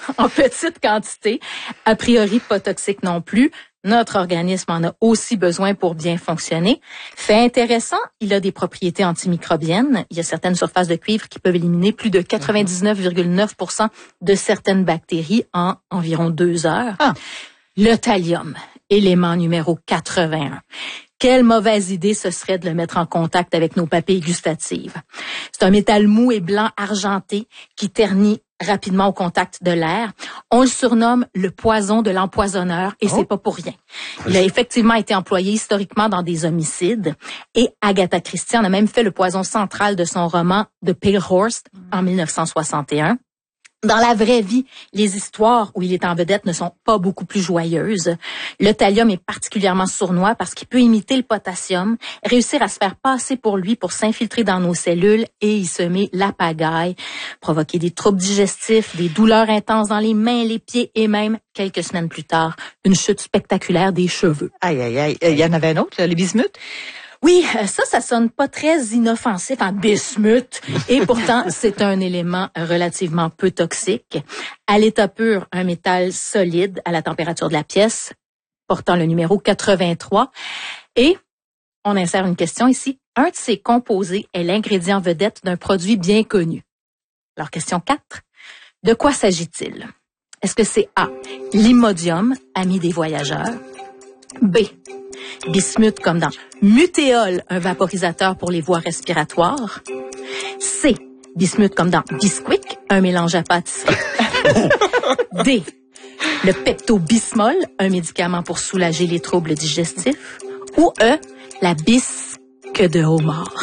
en petite quantité, a priori pas toxique non plus. Notre organisme en a aussi besoin pour bien fonctionner. Fait intéressant, il a des propriétés antimicrobiennes. Il y a certaines surfaces de cuivre qui peuvent éliminer plus de 99,9% de certaines bactéries en environ 2 heures. Le thallium, élément numéro 81. Quelle mauvaise idée ce serait de le mettre en contact avec nos papilles gustatives. C'est un métal mou et blanc argenté qui ternit rapidement au contact de l'air. On le surnomme le poison de l'empoisonneur et c'est pas pour rien. Il a effectivement été employé historiquement dans des homicides et Agatha Christie en a même fait le poison central de son roman The Pale Horse en 1961. Dans la vraie vie, les histoires où il est en vedette ne sont pas beaucoup plus joyeuses. Le thallium est particulièrement sournois parce qu'il peut imiter le potassium, réussir à se faire passer pour lui pour s'infiltrer dans nos cellules et y semer la pagaille, provoquer des troubles digestifs, des douleurs intenses dans les mains, les pieds et même, quelques semaines plus tard, une chute spectaculaire des cheveux. Aïe, aïe, aïe. Il y en avait un autre, le bismuth? Oui, ça sonne pas très inoffensif en bismuth. Et pourtant, c'est un élément relativement peu toxique. À l'état pur, un métal solide à la température de la pièce, portant le numéro 83. Et on insère une question ici. Un de ces composés est l'ingrédient vedette d'un produit bien connu. Alors, question 4. De quoi s'agit-il? Est-ce que c'est A, l'imodium, ami des voyageurs? B, bismuth comme dans Mutéol, un vaporisateur pour les voies respiratoires. C, bismuth comme dans Bisquick, un mélange à pâtisserie. D, le pepto-bismol, un médicament pour soulager les troubles digestifs. Ou E, la bisque de homard.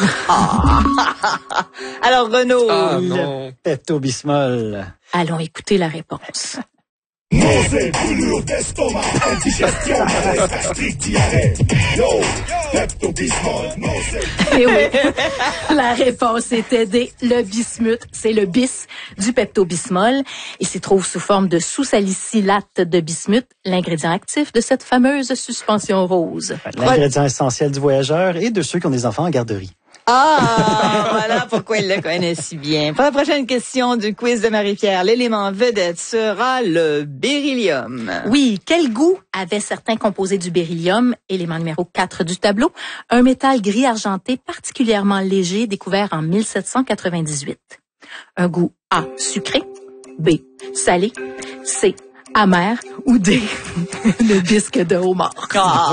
Alors, Renaud. Le pepto-bismol. Allons écouter la réponse. Nausée, brûlure d'estomac, indigestion, malaise gastrique, diarrhée. Yo, pepto-bismol, nausée. Et oui, la réponse était D. Le bismuth, c'est le bis du pepto-bismol. Il s'y trouve sous forme de sous-salicylate de bismuth, l'ingrédient actif de cette fameuse suspension rose. L'ingrédient essentiel du voyageur et de ceux qui ont des enfants en garderie. Voilà pourquoi il le connaît si bien. Pour la prochaine question du quiz de Marie-Pierre, l'élément vedette sera le beryllium. Oui, quel goût avaient certains composés du beryllium, élément numéro 4 du tableau, un métal gris argenté particulièrement léger découvert en 1798. Un goût A, sucré, B, salé, C, amer ou D, le bisque de homard.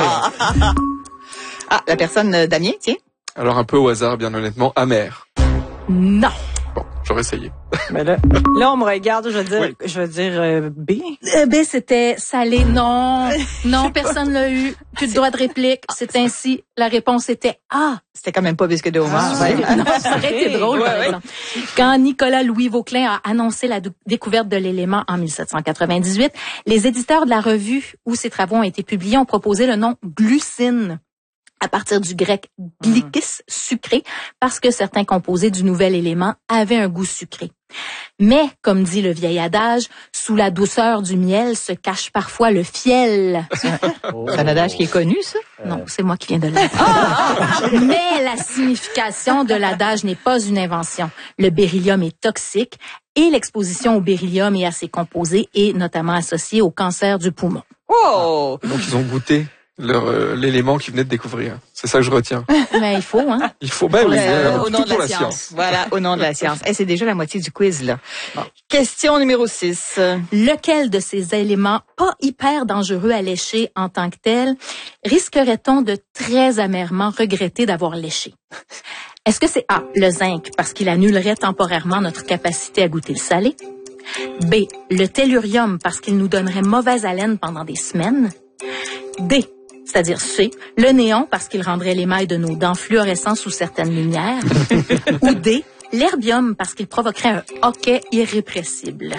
La personne Damien, tiens. Alors un peu au hasard, bien honnêtement, amer. Non. Bon, j'aurais essayé. Mais là, on me regarde, je veux dire B. B, c'était salé. Non, personne l'a eu. Plus de droit de réplique. C'est ainsi. La réponse était A. C'était quand même pas bisque de homard. Non, ça aurait été drôle, par exemple. Quand Nicolas Louis Vauquelin a annoncé la découverte de l'élément en 1798, les éditeurs de la revue où ses travaux ont été publiés ont proposé le nom glucine, à partir du grec glycis, sucré, parce que certains composés du nouvel élément avaient un goût sucré. Mais, comme dit le vieil adage, sous la douceur du miel se cache parfois le fiel. C'est un adage qui est connu, ça? Non, c'est moi qui viens de le dire. Mais la signification de l'adage n'est pas une invention. Le beryllium est toxique et l'exposition au beryllium et à ses composés est notamment associée au cancer du poumon. Oh! Donc ils ont goûté l'élément qu'ils venaient de découvrir. C'est ça que je retiens. Mais il faut, hein? Il faut, oui, au nom de la science. Voilà, au nom de la science. Et c'est déjà la moitié du quiz, là. Bon. Question numéro 6. Lequel de ces éléments pas hyper dangereux à lécher en tant que tel risquerait-on de très amèrement regretter d'avoir léché? Est-ce que c'est A, le zinc, parce qu'il annulerait temporairement notre capacité à goûter le salé? B, le tellurium, parce qu'il nous donnerait mauvaise haleine pendant des semaines? D, c'est-à-dire C, le néon parce qu'il rendrait l'émail de nos dents fluorescents sous certaines lumières, ou D, l'herbium parce qu'il provoquerait un hoquet irrépressible.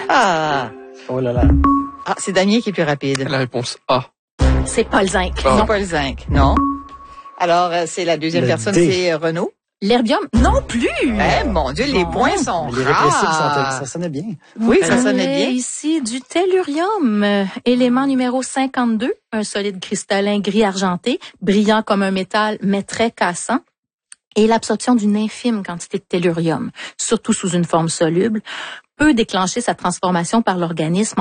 Oh là là. C'est Damien qui est plus rapide. La réponse A. C'est pas le zinc. Non, pas le zinc. Non. Alors, c'est la deuxième personne, D. c'est Renaud. L'herbium, non plus! Mon Dieu, les points sont Les répressibles, ça sonnait bien. Oui, ça sonnait bien. Ici, du tellurium, élément numéro 52, un solide cristallin gris argenté, brillant comme un métal, mais très cassant. Et l'absorption d'une infime quantité de tellurium, surtout sous une forme soluble, peut déclencher sa transformation par l'organisme